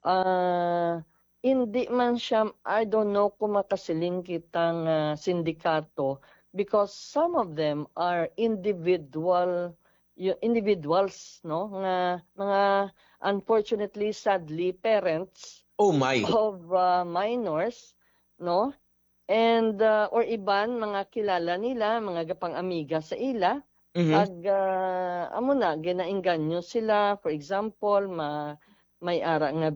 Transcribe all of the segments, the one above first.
Ah, hindi man siya, I don't know kung makasiling kitang sindikato because some of them are individuals, no, nga mga unfortunately, sadly, parents Oh my. of minors, no, and or iban mga kilala nila, mga gapang-amiga sa ila, Mhm. ag amo na ginaengganyo sila, for example, may ara nga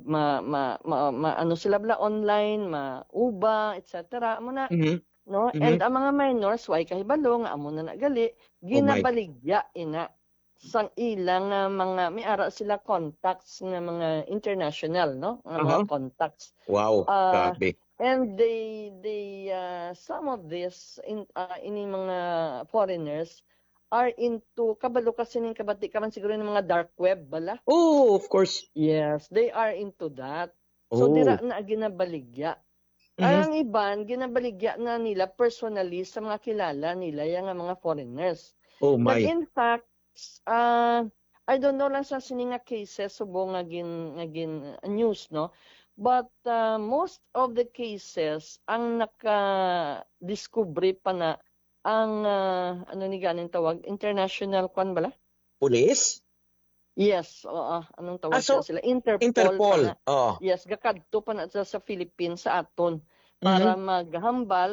ano sila bala online, mauba, etc. Amo na, Mhm. no? And Mhm. ang mga minors, way kahibalo nga amo na nagali, Oh my. ginabaligya ina sang ilang mga may ara sila contacts nga mga international, no? Nga mga Aha. contacts. Wow, Uh, grabe. and some of this ini mga foreigners are into kabalo kasi ning kabati ka man siguro ng mga dark web bala. Oh, of course. Yes, they are into that. So Oh. dira na ginabaligya. Mhm. Ang iban ginabaligya na nila personally sa mga kilala nila yang mga foreigners. Oh Kag my. in fact, uh, I don't know lang sa sini nga cases subo nga gin news, no. But most of the cases ang naka-discovery pa na ang ano ni ganing tawag international kwan bala? Police? Yes, oo. Anong tawag So, sila? Interpol pa Interpol. na. Oh. Yes, gakadto pa na sa Philippines sa aton para Mhm. maghambal,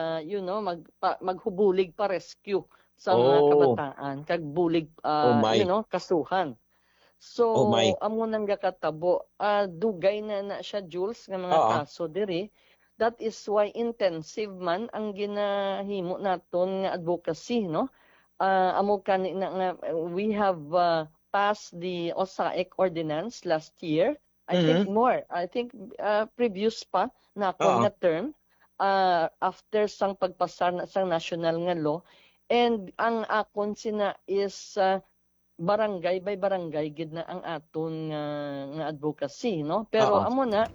maghubulig pa rescue sa mga Oh. kabataan kag bulig Oh my. kasuhan. So, Oh my. amo nang gakatabo, dugay na siya Jules nga mga Oo. kaso diri. That is why intensive man ang ginahimo naton nga advocacy, no? Amo kani na nga we have passed the OSAIC ordinance last year. I think Mhm. more. I think previous pa na kon Oo. nga term after sang pagpasar na sang national nga law. And ang akon sina is barangay by barangay gid na ang aton nga advocacy, no? Pero Oo. amo na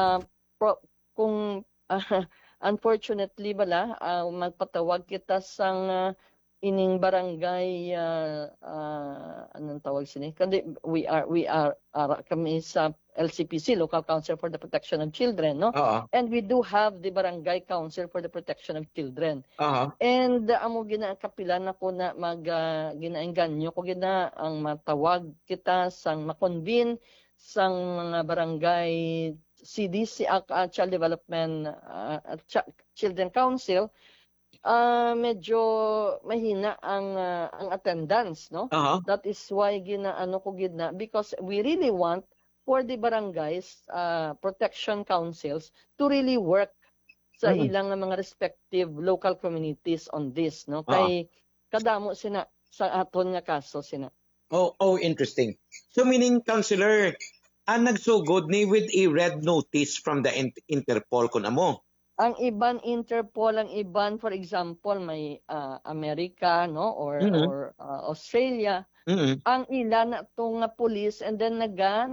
kung unfortunately bala magpatawag kita sang ining barangay anong tawag sini? Kandi we are kami sa LCPC, Local Council for the Protection of Children, no? Oo. And we do have the Barangay Council for the Protection of Children. Oo. And amo ginakapilan ako na ginaengganyo ko gina ang matawag kita sang makonvene sang mga barangay CDC Child Development Children Council. Medyo mahina ang attendance, no? Oo. That is why ginaano ko gina because we really want for the barangays protection councils to really work sa Mhm. ilang mga respective local communities on this, no? Oo. Kay kadamo sina sa aton nga kaso sina. Oh, interesting. So meaning, Counselor, nagsugod ni with a red notice from the Interpol kun amo. Ang iban Interpol, ang iban for example may America, no, or Mhm. Australia. Mhm. Ang ila na to nga police and then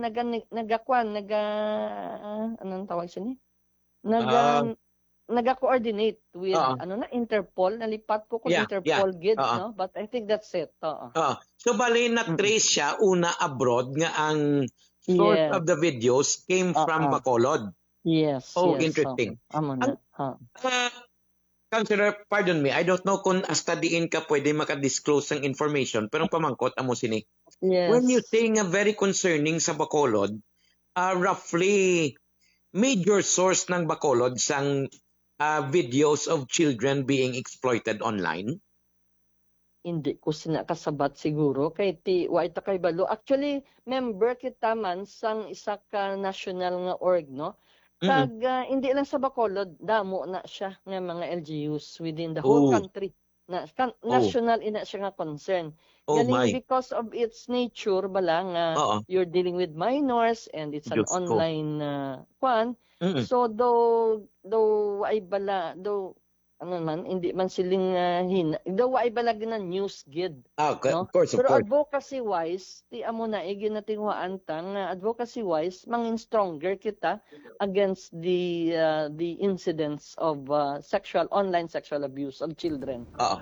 anong tawag sini? Ah, Naga-coordinate with oo. Interpol, nalipat ko kung Yeah, yeah. Interpol gid, Oo. no, but I think that's it. Oo. Oo. So bali Mm. na-trace siya una abroad nga ang source Yes. of the videos came from Bacolod. Yes, Oh, yes. interesting. Amo Ang na. Counselor, pardon me, I don't know kung hasta diin ka pwede maka-disclose ng information, pero pamangkot amo sini. When you Yes. say nga very concerning sa Bacolod, roughly major source ng Bacolod sang videos of children being exploited online? Hindi ko sinakasabat siguro kay wa ita kay balo. Actually, member kita man sang isa ka national nga org, no? Mm-mm. Kag hindi lang sa Bacolod, damo na siya nga mga LGUs within the whole Oh. country. National ina siya nga concern. Oh Galing my. because of its nature bala nga Oo. you're dealing with minors and it's an Diyos ko. online kwan. Mm-mm. So though ay bala ano man hindi man siling though ay bala na news gid, Okay, no? of course. Pero advocacy wise ti amo na ginatinguhaan ta nga advocacy wise mangin stronger kita against the incidents of online sexual abuse of children. Oo.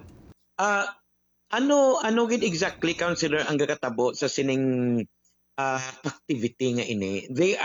Ano gid exactly, Counselor, ang gakatabo sa sining activity nga ini? They